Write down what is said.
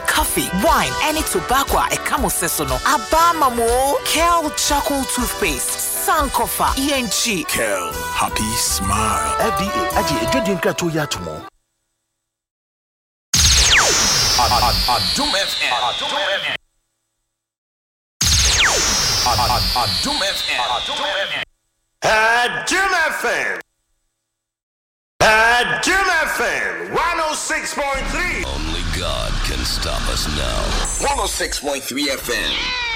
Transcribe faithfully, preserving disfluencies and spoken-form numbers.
coffee, wine, any tobacco e kamo sesono. Abama mo Kel charcoal toothpaste. Sankofa E N G. Kel, happy smile. F D A aji ejodi nka to ya tomo. Adum F M. Adum F M. Adum F M. Adum F M. Adum F M. one oh six point three. Only God can stop us now. one oh six point three F M.